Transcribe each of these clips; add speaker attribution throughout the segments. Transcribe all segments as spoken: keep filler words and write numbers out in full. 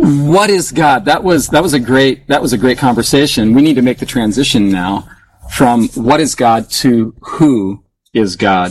Speaker 1: what is God? That was that was a great that was a great conversation. We need to make the transition now from what is God to who is God.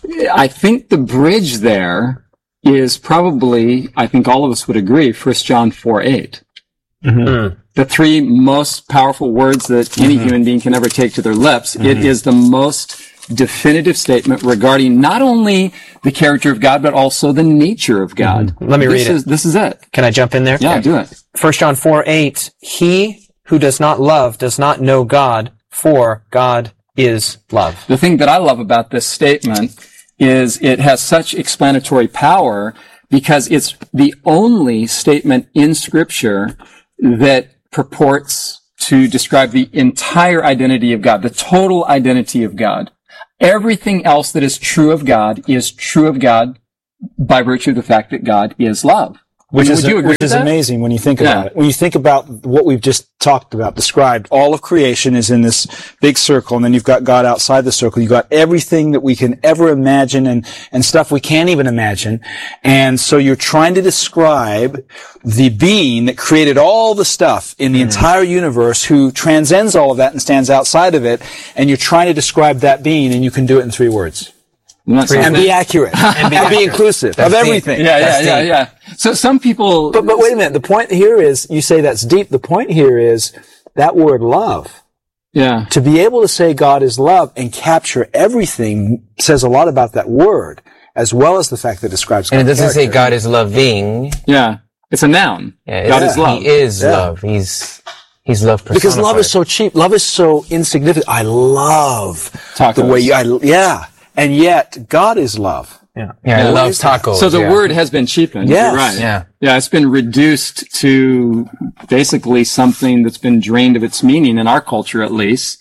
Speaker 1: I think the bridge there is probably, I think all of us would agree, First John four eight. Mm-hmm. The three most powerful words that any mm-hmm. human being can ever take to their lips. Mm-hmm. It is the most definitive statement regarding not only the character of God, but also the nature of God.
Speaker 2: Mm-hmm. Let me
Speaker 1: this
Speaker 2: read
Speaker 1: is,
Speaker 2: it.
Speaker 1: This is it.
Speaker 2: Can I jump in there?
Speaker 1: Yeah,
Speaker 2: okay.
Speaker 1: do it.
Speaker 2: First John four eight, he who does not love does not know God, for God is love.
Speaker 1: The thing that I love about this statement is it has such explanatory power because it's the only statement in Scripture that purports to describe the entire identity of God, the total identity of God. Everything else that is true of God is true of God by virtue of the fact that God is love.
Speaker 3: Which is,
Speaker 1: Would you agree
Speaker 3: which
Speaker 1: with
Speaker 3: is
Speaker 1: that?
Speaker 3: amazing when you think
Speaker 1: Yeah.
Speaker 3: about it. When you think about what we've just talked about, described, all of creation is in this big circle, and then you've got God outside the circle. You've got everything that we can ever imagine and, and stuff we can't even imagine. And so you're trying to describe the being that created all the stuff in the mm. entire universe, who transcends all of that and stands outside of it, and you're trying to describe that being, and you can do it in three words. And be accurate. and, be, and be inclusive
Speaker 2: that's
Speaker 3: of everything.
Speaker 1: Yeah, yeah,
Speaker 3: that's
Speaker 1: yeah, yeah. So some people...
Speaker 3: But, but wait a minute. The point here is, you say that's deep. The point here is that word love.
Speaker 1: Yeah.
Speaker 3: To be able to say God is love and capture everything says a lot about that word, as well as the fact that it describes God's
Speaker 4: And it doesn't
Speaker 3: character.
Speaker 4: say God is loving.
Speaker 1: Yeah. It's a noun.
Speaker 4: Yeah,
Speaker 1: God
Speaker 4: yeah.
Speaker 1: is love.
Speaker 4: He is
Speaker 3: Yeah.
Speaker 4: love. He's, he's love personified.
Speaker 3: Because love is so cheap. Love is so insignificant. I love
Speaker 1: Tacos.
Speaker 3: the way you, I, yeah. And yet, God is love.
Speaker 2: Yeah.
Speaker 4: Yeah, I
Speaker 1: Yeah.
Speaker 4: love tacos.
Speaker 1: So the
Speaker 4: yeah.
Speaker 1: word has been cheapened.
Speaker 3: Yes.
Speaker 1: You're right.
Speaker 4: Yeah.
Speaker 1: Yeah, it's been reduced to basically something that's been drained of its meaning in our culture, at least.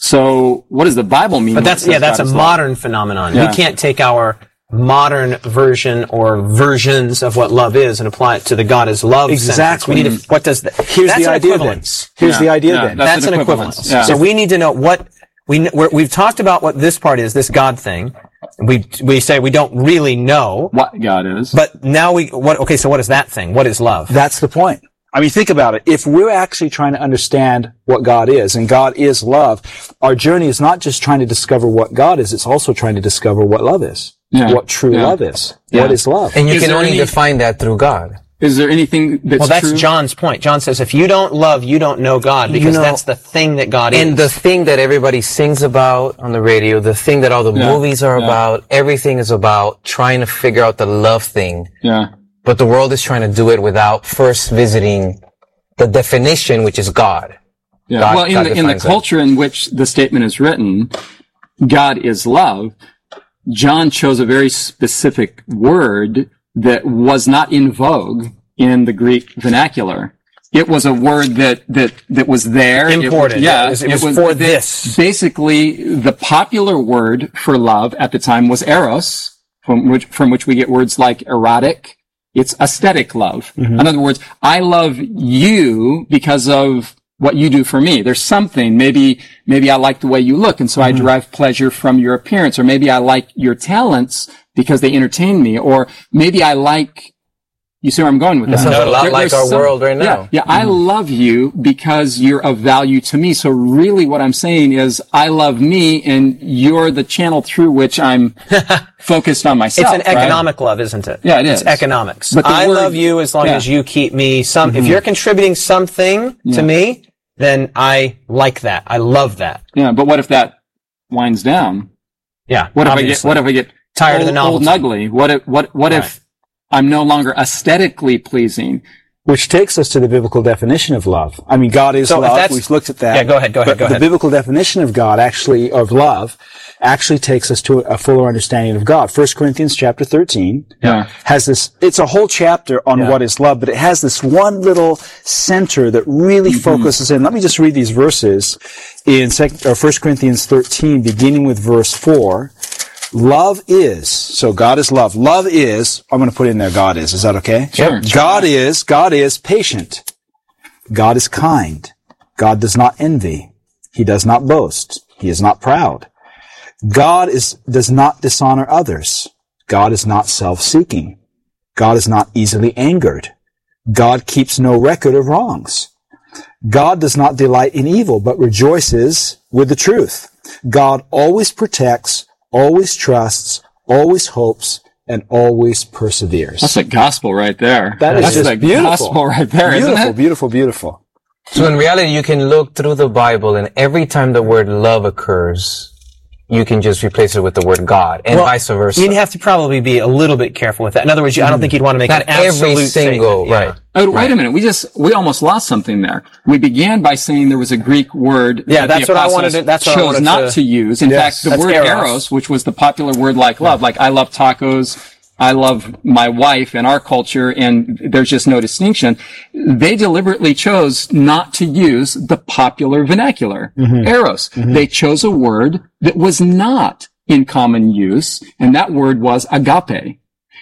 Speaker 1: So what does the Bible mean?
Speaker 2: But that's,
Speaker 1: when it
Speaker 2: yeah,
Speaker 1: says
Speaker 2: that's a
Speaker 1: God is
Speaker 2: modern phenomenon.
Speaker 1: Yeah.
Speaker 2: We can't take our modern version or versions of what love is and apply it to the God is love
Speaker 3: Exactly.
Speaker 2: sentence. We need to, what does that,
Speaker 3: Here's
Speaker 2: that's
Speaker 3: the
Speaker 2: an
Speaker 3: idea then.
Speaker 2: equivalence.
Speaker 3: Here's
Speaker 1: Yeah.
Speaker 3: the idea
Speaker 1: Yeah.
Speaker 3: then.
Speaker 1: That's
Speaker 2: That's,
Speaker 1: an
Speaker 2: an
Speaker 1: equivalence.
Speaker 2: equivalence.
Speaker 1: Yeah.
Speaker 2: So we need to know what, we, we're, we've talked about what this part is, this God thing. We, we say we don't really know.
Speaker 1: what God is.
Speaker 2: But now we, what, okay, so what is that thing? What is love?
Speaker 3: That's the point. I mean, think about it. If we're actually trying to understand what God is, and God is love, our journey is not just trying to discover what God is, it's also trying to discover what love is.
Speaker 1: Yeah.
Speaker 3: What true
Speaker 1: Yeah.
Speaker 3: love is.
Speaker 1: Yeah.
Speaker 3: What is love?
Speaker 4: And you
Speaker 1: Is
Speaker 4: can
Speaker 1: there
Speaker 4: only
Speaker 1: any-
Speaker 4: define that through God.
Speaker 1: Is there anything that's
Speaker 2: Well, that's
Speaker 1: true?
Speaker 2: John's point. John says if you don't love, you don't know God, because
Speaker 4: know-
Speaker 2: that's the thing that God is.
Speaker 4: And the thing that everybody sings about on the radio, the thing that all the
Speaker 1: Yeah.
Speaker 4: movies are
Speaker 1: Yeah.
Speaker 4: about, everything is about trying to figure out the love thing.
Speaker 1: Yeah.
Speaker 4: But the world is trying to do it without first visiting the definition, which is God.
Speaker 1: Yeah.
Speaker 4: God-
Speaker 1: well, in
Speaker 4: God
Speaker 1: the, in the
Speaker 4: defines that.
Speaker 1: culture in which the statement is written, God is love, John chose a very specific word that was not in vogue in the Greek vernacular. It was a word that, that, that was there. It was-
Speaker 2: Imported.
Speaker 1: yeah.
Speaker 2: It was- it was for this.
Speaker 1: Basically, the popular word for love at the time was eros, from which, from which we get words like erotic. It's aesthetic love.
Speaker 2: Mm-hmm.
Speaker 1: In other words, I love you because of what you do for me. There's something, maybe, maybe I like the way you look, and so
Speaker 2: Mm-hmm.
Speaker 1: I derive pleasure from your appearance, or maybe I like your talents because they entertain me, or maybe I like, you see where I'm going with that?
Speaker 4: Sounds a lot
Speaker 1: There-
Speaker 4: like
Speaker 1: there's
Speaker 4: our world right now.
Speaker 1: Yeah, yeah I love you because you're of value to me. So really what I'm saying is I love me and you're the channel through which I'm focused on myself.
Speaker 2: It's an
Speaker 1: right?
Speaker 2: economic love, isn't it?
Speaker 1: Yeah, it
Speaker 2: It's
Speaker 1: is.
Speaker 2: economics.
Speaker 1: But the
Speaker 2: I
Speaker 1: word-
Speaker 2: love you as long
Speaker 1: yeah.
Speaker 2: as you keep me some, if you're contributing something
Speaker 1: Yeah.
Speaker 2: to me, then I like that. I love that.
Speaker 1: Yeah, but what if that winds down?
Speaker 2: Yeah.
Speaker 1: What if I get,
Speaker 2: obviously.
Speaker 1: what if I get
Speaker 2: Tired
Speaker 1: old,
Speaker 2: of the
Speaker 1: old
Speaker 2: novelty?
Speaker 1: and ugly? What if, what, what
Speaker 2: Right.
Speaker 1: if I'm no longer aesthetically pleasing?
Speaker 3: Which takes us to the biblical definition of love. I mean, God is
Speaker 2: So if
Speaker 3: love.
Speaker 2: that's-
Speaker 3: We've looked at that.
Speaker 2: Yeah, go ahead, go ahead,
Speaker 3: But
Speaker 2: go
Speaker 3: the
Speaker 2: ahead.
Speaker 3: biblical definition of God, actually, of love, actually takes us to a fuller understanding of God. First Corinthians chapter thirteen
Speaker 1: Yeah.
Speaker 3: has this, it's a whole chapter on
Speaker 2: Yeah.
Speaker 3: what is love, but it has this one little center that really focuses in. Let me just read these verses in second, or First Corinthians thirteen, beginning with verse four. Love is, so God is love. Love is, I'm going to put in there God is. Is that okay?
Speaker 1: Sure.
Speaker 3: God is, God is patient. God is kind. God does not envy. He does not boast. He is not proud. God is, does not dishonor others. God is not self-seeking. God is not easily angered. God keeps no record of wrongs. God does not delight in evil, but rejoices with the truth. God always protects, always trusts, always hopes, and always perseveres.
Speaker 1: That's a gospel right there.
Speaker 3: That is
Speaker 1: That's
Speaker 3: just
Speaker 1: a
Speaker 3: beautiful.
Speaker 1: gospel right there,
Speaker 3: beautiful,
Speaker 1: isn't it?
Speaker 3: Beautiful, beautiful,
Speaker 4: So in reality, you can look through the Bible, and every time the word love occurs, you can just replace it with the word God, and
Speaker 2: Well,
Speaker 4: vice versa.
Speaker 2: You'd have to probably be a little bit careful with that. In other words, you, I don't think you'd want to make
Speaker 4: Not
Speaker 2: an absolute
Speaker 4: every single,
Speaker 2: statement. Yeah.
Speaker 4: right.
Speaker 1: Oh, wait a minute. We just, we almost lost something there. We began by saying there was a Greek word
Speaker 2: Yeah,
Speaker 1: that
Speaker 2: that's
Speaker 1: the
Speaker 2: what I
Speaker 1: apostles
Speaker 2: wanted to- that's what I
Speaker 1: chose
Speaker 2: wanted
Speaker 1: not
Speaker 2: to-
Speaker 1: to use. In
Speaker 3: Yes.
Speaker 1: fact, the
Speaker 2: That's
Speaker 1: word
Speaker 2: eros.
Speaker 1: eros, which was the popular word like love, like I love tacos, I love my wife in our culture, and there's just no distinction. They deliberately chose not to use the popular vernacular, eros. They chose a word that was not in common use, and that word was agape.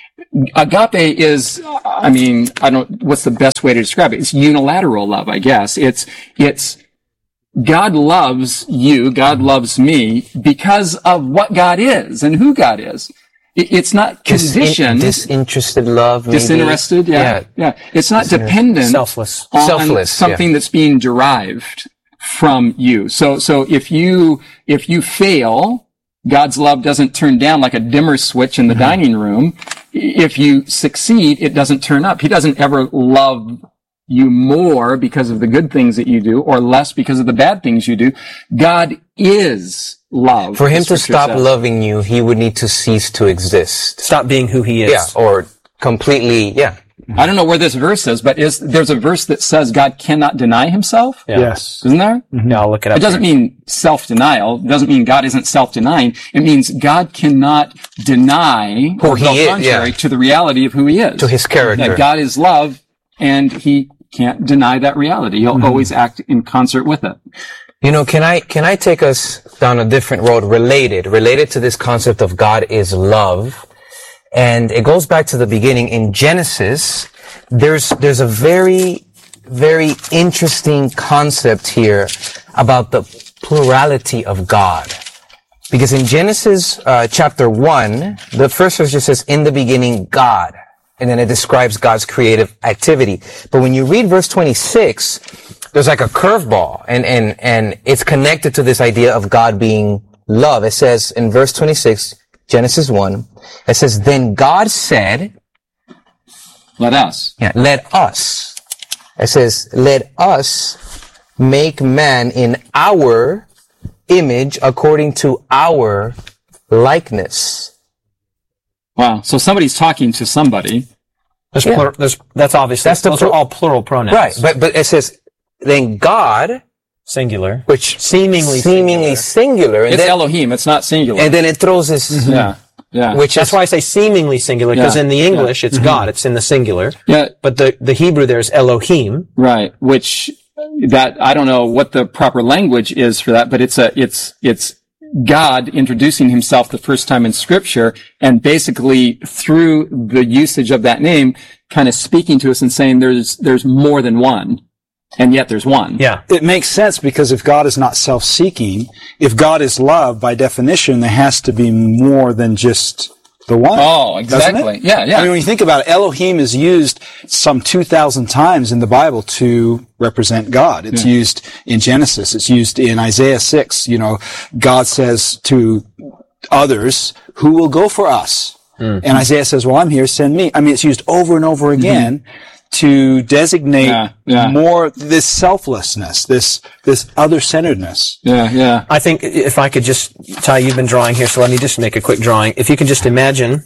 Speaker 1: Agape is, I mean, I don't, what's the best way to describe it? It's unilateral love, I guess. It's, it's, God loves you, God loves me because of what God is and who God is. It, it's not
Speaker 4: Disin-
Speaker 1: conditioned,
Speaker 4: disinterested love, maybe.
Speaker 1: disinterested, yeah, yeah. It's not dependent
Speaker 2: Selfless.
Speaker 1: on
Speaker 4: Selfless,
Speaker 1: something
Speaker 4: yeah.
Speaker 1: that's being derived from you. So, so if you, if you fail, God's love doesn't turn down like a dimmer switch in the dining room. If you succeed, it doesn't turn up. He doesn't ever love you more because of the good things that you do or less because of the bad things you do. God is love.
Speaker 4: For him
Speaker 1: the
Speaker 4: to
Speaker 1: scripture
Speaker 4: stop
Speaker 1: says.
Speaker 4: loving you, he would need to cease to exist.
Speaker 2: Stop being who he is.
Speaker 4: Yeah, or completely, yeah.
Speaker 1: I don't know where this verse is, but is there's a verse that says God cannot deny himself?
Speaker 2: Yeah.
Speaker 3: Yes.
Speaker 1: Isn't there?
Speaker 2: Yeah, I'll look it up.
Speaker 1: It doesn't mean self-denial. It doesn't mean God isn't self-denying. It means God cannot deny
Speaker 4: Who
Speaker 1: or
Speaker 4: he
Speaker 1: go
Speaker 4: is,
Speaker 1: contrary
Speaker 4: yeah.
Speaker 1: to the reality of who he is.
Speaker 4: To his character.
Speaker 1: That God is love, and he can't deny that reality. He'll
Speaker 4: Mm-hmm.
Speaker 1: always act in concert with it.
Speaker 4: You know, can I, can I take us down a different road related, related to this concept of God is love? And it goes back to the beginning in Genesis. There's, there's a very, very interesting concept here about the plurality of God. Because in Genesis, uh, chapter one, the first verse just says, in the beginning, God. And then it describes God's creative activity. But when you read verse twenty-six, there's like a curveball, and, and, and it's connected to this idea of God being love. It says in verse twenty-six, Genesis one, it says, then God said,
Speaker 1: Let us.
Speaker 4: yeah, let us. It says, let us make man in our image according to our likeness.
Speaker 1: Wow. So somebody's talking to somebody.
Speaker 2: There's
Speaker 4: Yeah.
Speaker 2: plur- there's, that's obviously,
Speaker 4: That's the
Speaker 2: those
Speaker 4: plur-
Speaker 2: are all plural pronouns.
Speaker 4: Right. But, but it says, then God,
Speaker 2: Singular.
Speaker 4: which
Speaker 2: Seemingly
Speaker 4: seemingly singular, and
Speaker 1: It's
Speaker 4: then,
Speaker 1: Elohim. It's not singular.
Speaker 4: and then it throws this,
Speaker 1: yeah. Yeah.
Speaker 4: which
Speaker 2: That's
Speaker 4: is,
Speaker 2: why I say seemingly singular, because
Speaker 1: Yeah.
Speaker 2: in the English, it's God. It's in the singular.
Speaker 1: yeah.
Speaker 2: But the, the Hebrew there's Elohim.
Speaker 1: Right. Which that, I don't know what the proper language is for that, but it's a, it's, it's God introducing himself the first time in scripture and basically through the usage of that name kind of speaking to us and saying there's, there's more than one. And yet there's one.
Speaker 2: Yeah.
Speaker 3: It makes sense because if God is not self-seeking, if God is love, by definition, there has to be more than just the one.
Speaker 1: Oh,
Speaker 3: doesn't
Speaker 1: exactly.
Speaker 3: it?
Speaker 1: Yeah, yeah.
Speaker 3: I mean, when you think about it, Elohim is used some two thousand times in the Bible to represent God. It's used in Genesis. It's used in Isaiah six. You know, God says to others, who will go for us? And Isaiah says, well, I'm here, send me. I mean, it's used over and over again. Mm-hmm. to designate
Speaker 1: Yeah, yeah.
Speaker 3: more this selflessness, this this other-centeredness.
Speaker 1: Yeah, yeah.
Speaker 2: I think if I could just, Ty, you've been drawing here, so let me just make a quick drawing. If you can just imagine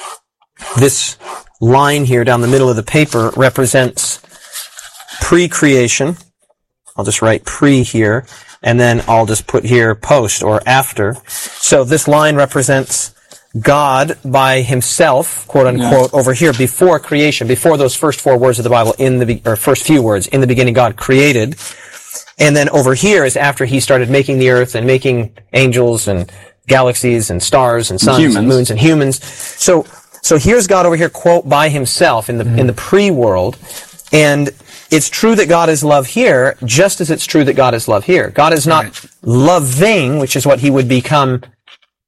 Speaker 2: this line here down the middle of the paper represents pre-creation. I'll just write pre here, and then I'll just put here post or after. So this line represents God by himself, quote unquote, yeah. over here before creation, before those first four words of the Bible in the, be- or first few words, in the beginning God created. And then over here is after he started making the earth and making angels and galaxies and stars and suns
Speaker 1: humans.
Speaker 2: and moons and humans. So, so here's God over here, quote, by himself in the, mm-hmm. in the pre-world. And it's true that God is love here, just as it's true that God is love here. God is not right. loving, which is what he would become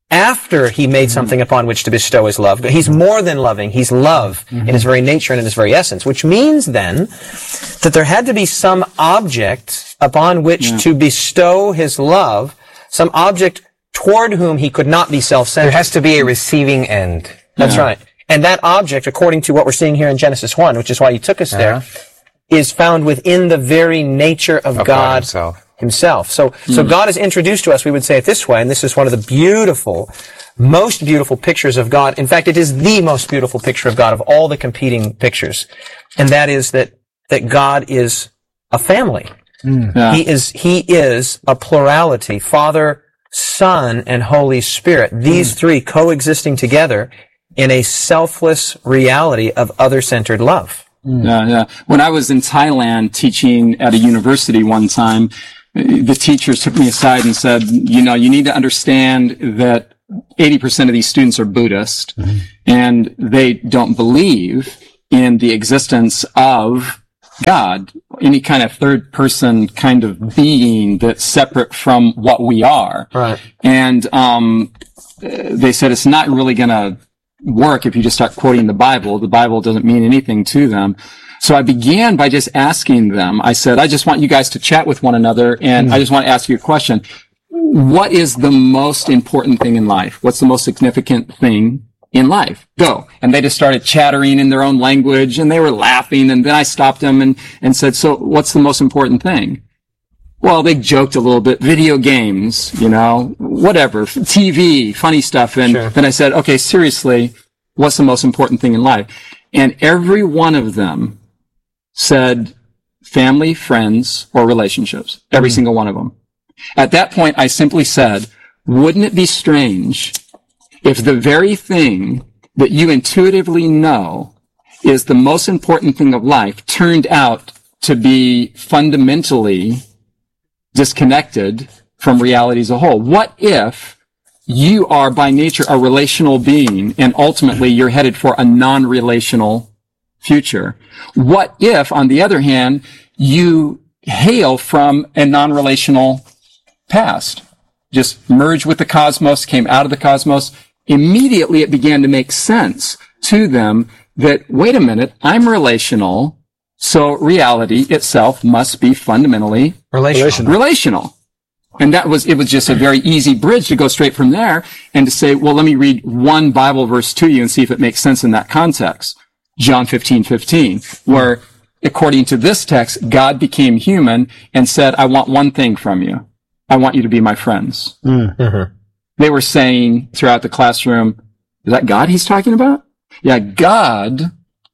Speaker 2: after he made something upon which to bestow his love. He's more than loving. He's love mm-hmm. in his very nature and in his very essence, which means then that there had to be some object upon which yeah. to bestow his love, some object toward whom he could not be self-centered.
Speaker 4: There has to be a receiving end.
Speaker 2: That's yeah. right. And that object, according to what we're seeing here in Genesis one, which is why you took us there, uh-huh. is found within the very nature of, of God, God himself. himself. So, mm. so God is introduced to us, we would say it this way, and this is one of the beautiful, most beautiful pictures of God. In fact, it is the most beautiful picture of God of all the competing pictures. And that is that, that God is a family. Mm. Yeah. He is, he is a plurality. Father, Son, and Holy Spirit. These mm. three coexisting together in a selfless reality of other-centered love.
Speaker 1: Yeah, yeah. When I was in Thailand teaching at a university one time, the teachers took me aside and said, you know, you need to understand that eighty percent of these students are Buddhist, mm-hmm. and they don't believe in the existence of God, any kind of third person kind of being that's separate from what we are.
Speaker 2: Right.
Speaker 1: And, um, they said it's not really gonna work if you just start quoting the Bible. The Bible doesn't mean anything to them. So I began by just asking them, I said, I just want you guys to chat with one another, and mm. I just want to ask you a question. What is the most important thing in life? What's the most significant thing in life? Go. And they just started chattering in their own language, and they were laughing, and then I stopped them and, and said, so what's the most important thing? Well, they joked a little bit, video games, you know, whatever, T V, funny stuff. And sure. then I said, okay, seriously, what's the most important thing in life? And every one of them said family, friends, or relationships. Every mm. single one of them. At that point, I simply said, wouldn't it be strange if the very thing that you intuitively know is the most important thing of life turned out to be fundamentally disconnected from reality as a whole? What if you are by nature a relational being and ultimately you're headed for a non-relational future? What if, on the other hand, you hail from a non-relational past? Just merged with the cosmos, came out of the cosmos. Immediately it began to make sense to them that, wait a minute, I'm relational. So reality itself must be fundamentally
Speaker 2: relational.
Speaker 1: relational. And that was, it was just a very easy bridge to go straight from there and to say, well, let me read one Bible verse to you and see if it makes sense in that context. John fifteen fifteen, where according to this text, God became human and said, I want one thing from you. I want you to be my friends. Mm-hmm. They were saying throughout the classroom, is that God he's talking about? Yeah, God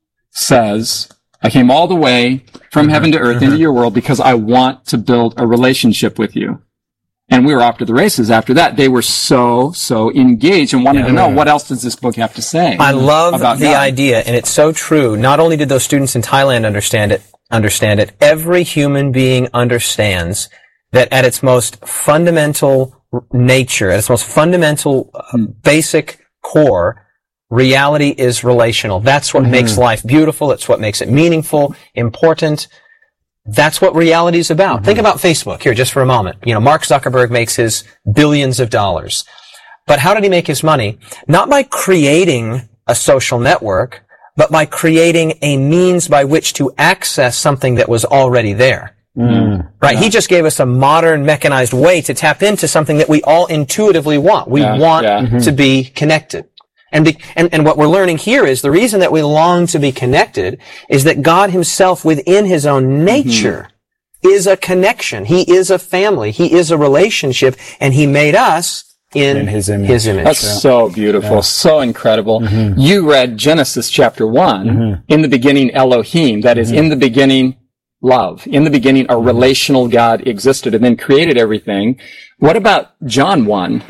Speaker 1: says, I came all the way from mm-hmm. heaven to earth mm-hmm. into your world because I want to build a relationship with you. And we were off to the races after that. They were so, so engaged and wanted yeah, to know, yeah. what else does this book have to say?
Speaker 2: I love
Speaker 1: about
Speaker 2: the
Speaker 1: God?
Speaker 2: idea, and it's so true. Not only did those students in Thailand understand it, understand it, every human being understands that at its most fundamental nature, at its most fundamental, uh, basic core, reality is relational. That's what mm-hmm. makes life beautiful. It's what makes it meaningful, important. That's what reality is about. Mm-hmm. Think about Facebook here just for a moment. You know, Mark Zuckerberg makes his billions of dollars. But how did he make his money? Not by creating a social network, but by creating a means by which to access something that was already there. Mm. Right? Yeah. He just gave us a modern mechanized way to tap into something that we all intuitively want. We yeah, want yeah. Mm-hmm. to be connected. And, be, and, and what we're learning here is the reason that we long to be connected is that God himself within his own nature mm-hmm. is a connection. He is a family. He is a relationship, and he made us in, in his image. His image.
Speaker 1: That's yeah. so beautiful, yeah. so incredible. Mm-hmm. You read Genesis chapter one. Mm-hmm. In the beginning, Elohim. That is, mm-hmm. in the beginning, love. In the beginning, a relational God existed and then created everything. What about John one?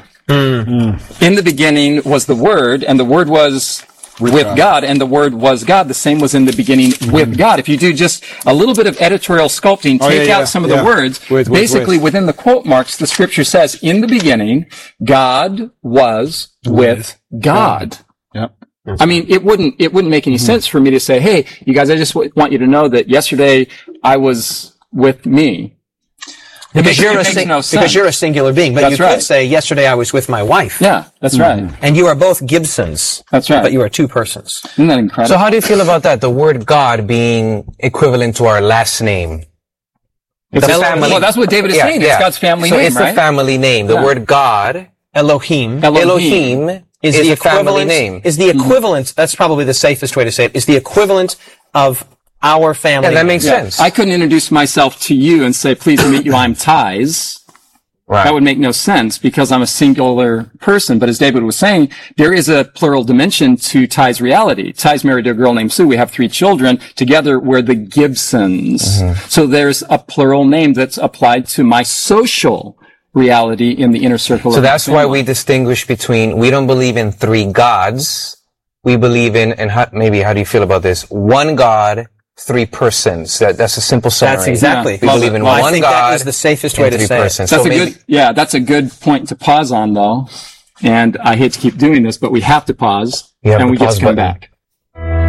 Speaker 1: Mm. In the beginning was the Word, and the Word was with, with God. God, and the Word was God. The same was in the beginning mm-hmm. with God. If you do just a little bit of editorial sculpting, take oh, yeah, out yeah, some of yeah. the words, with, with, basically with. within the quote marks, the Scripture says, in the beginning, God was with, with God.
Speaker 3: God. Yep.
Speaker 1: I mean, it wouldn't, it wouldn't make any mm-hmm. sense for me to say, hey, you guys, I just w- want you to know that yesterday I was with me.
Speaker 2: Because you're, a
Speaker 1: makes
Speaker 2: sing-
Speaker 1: no
Speaker 2: because
Speaker 1: sense.
Speaker 2: you're a singular being. But
Speaker 1: That's
Speaker 2: you could
Speaker 1: right.
Speaker 2: say, yesterday I was with my wife.
Speaker 1: Yeah, that's right.
Speaker 2: And you are both Gibsons.
Speaker 1: That's right.
Speaker 2: But you are two persons.
Speaker 1: Isn't that incredible?
Speaker 4: So how do you feel about that? The word God being equivalent to our last name.
Speaker 1: It's
Speaker 4: the
Speaker 1: a-
Speaker 4: family-
Speaker 1: Well, that's what David is
Speaker 4: Yeah,
Speaker 1: saying.
Speaker 4: yeah.
Speaker 1: It's God's family
Speaker 4: so
Speaker 1: name,
Speaker 4: it's
Speaker 1: right?
Speaker 4: the family name. The
Speaker 1: Yeah.
Speaker 4: word God,
Speaker 2: Elohim.
Speaker 1: Elohim.
Speaker 4: Elohim,
Speaker 2: is,
Speaker 4: is
Speaker 2: the
Speaker 4: a family
Speaker 2: equivalent,
Speaker 4: name.
Speaker 2: is the equivalent, that's probably the safest way to say it, is the equivalent of our family
Speaker 4: Yeah, that
Speaker 2: name.
Speaker 4: makes
Speaker 1: Yeah.
Speaker 4: sense.
Speaker 1: I couldn't introduce myself to you and say, pleased to meet you, I'm Ties.
Speaker 4: Right.
Speaker 1: That would make no sense because I'm a singular person. But as David was saying, there is a plural dimension to Ty's reality. Ty's married to a girl named Sue. We have three children. Together, we're the Gibsons.
Speaker 4: Mm-hmm.
Speaker 1: So there's a plural name that's applied to my social reality in the inner circle
Speaker 4: So
Speaker 1: of my
Speaker 4: that's why
Speaker 1: family.
Speaker 4: we distinguish between, we don't believe in three gods. We believe in, and how, maybe how do you feel about this? One God, three persons. That, that's a simple summary.
Speaker 2: That's exactly.
Speaker 4: We believe in
Speaker 2: Well, I
Speaker 4: one
Speaker 2: think
Speaker 4: God.
Speaker 2: that is the safest way
Speaker 4: and
Speaker 2: to
Speaker 4: three
Speaker 2: say it.
Speaker 4: persons.
Speaker 1: That's
Speaker 4: So
Speaker 1: a
Speaker 4: maybe-
Speaker 1: good, yeah, that's a good point to pause on though. And I hate to keep doing this, but we have to pause
Speaker 4: You have
Speaker 1: and
Speaker 4: the
Speaker 1: we get
Speaker 4: pause
Speaker 1: to come
Speaker 4: button.
Speaker 1: back.